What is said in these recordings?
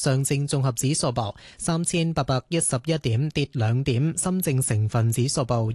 上證綜合指數報3811點，跌2點；深證成分指數報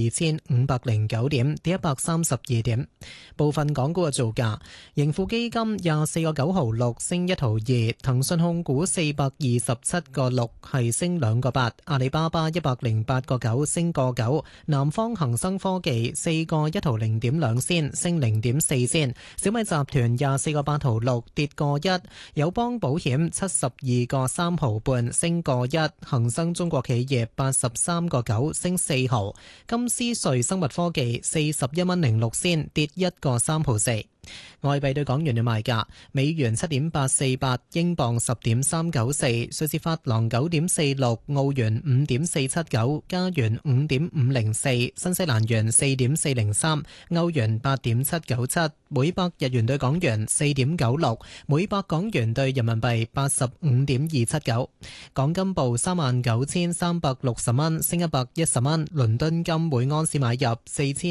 12509點，跌132點。部分港股嘅造價：盈富基金24個9毫6升1毫2，騰訊控股427個6係升2個8，阿里巴巴108個9升個9，南方恒生科技4個1毫0.2仙升0.4仙，小米集團24個8毫6跌個1，友邦保險72個3毫半升個1，恒生中國企業83個9升4毫，金斯瑞生物科技41蚊06仙跌1個3毫4。外幣對港元嘅賣價：美元7.848，英鎊10.394，瑞士法郎9.46，澳元5.479，加元5.504，新西蘭元4.403，歐元8.797，每百日元對港元4.96，每百港元對人民幣85.279。港金報39,360蚊，升110蚊。倫敦金每盎司買入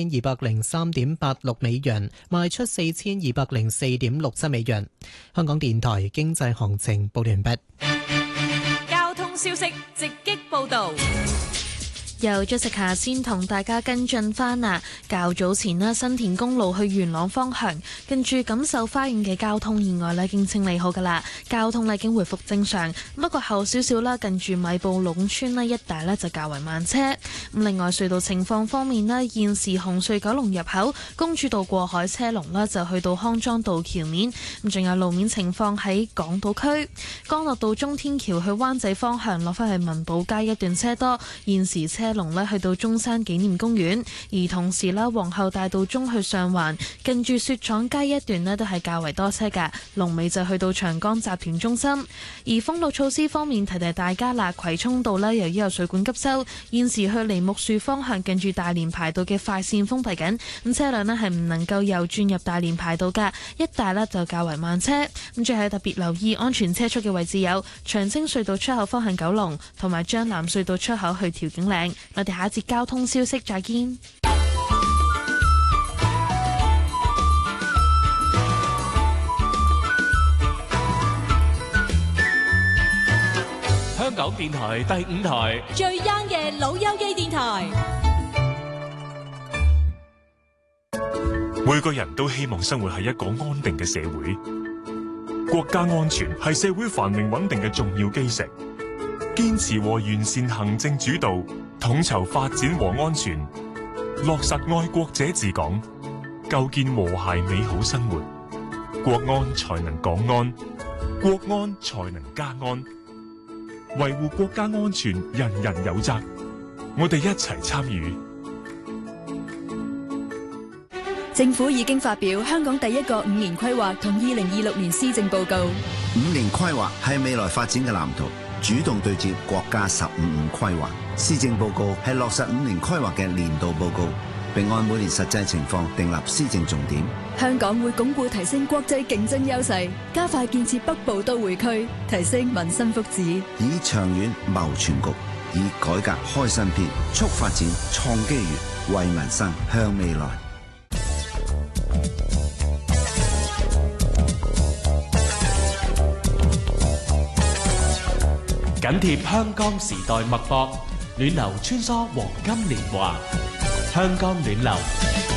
4203.86美元，賣出4204.67美元。香港電台經濟行情報完畢。 交通消息直擊報道。 由Jessica先同大家跟進返啊！較早前啦，新田公路去元朗方向，近住錦繡花園嘅交通意外咧，已經清理好噶啦，交通咧已經回復正常。不過後少少啦，近住米埔壟村咧一帶咧就較為慢車。咁另外隧道情況方面咧，現時紅隧九龍入口公主道過海車龍啦，就去到康莊道橋面。咁仲有路面情況喺港島區，干諾道中天橋去灣仔方向落返去文寶街一段車多，現時車龍咧去到中山紀念公園，而同時啦，皇后大道中去上環近住雪廠街一段咧都係較為多車嘅，龍尾就去到長江集團中心。而封路措施方面，提提大家啦，葵涌道咧由於有水管急修，現時去梨木樹方向近住大連排道嘅快線封閉緊，咁車輛咧係唔能夠右轉入大連排道嘅，一帶咧就較為慢車。咁最後特別留意安全車速嘅位置有長青隧道出口方向九龍，同埋將藍隧道出口去調景嶺。我哋下一節交通消息再見。 香港電台第5台最 young 嘅老友記電台。 每個人都希望生活喺一個安定嘅社會，國家安全係社會繁榮穩定嘅重要基石。堅持和完善行政主導，統籌發展和安全，落實愛國者治港，構建和諧美好生活，國安才能港安，國安才能家安。維護國家安全，人人有責，我哋一齊參與。 政府已經發表香港第一個5年規劃同2026年施政報告。 5年規劃係未來發展嘅藍圖，主動對接國家15規劃。施政報告係落實5年規劃嘅年度報告，並按每年實際情況訂立施政重點。 香港會鞏固提升國際競爭優勢，加快建設北部都會區，提升民生福祉， 以長遠謀全局，以改革開新篇，促發展創機遇，為民生向未來。 緊貼香港時代脈搏，暖流穿梭黃金年華，香港暖流。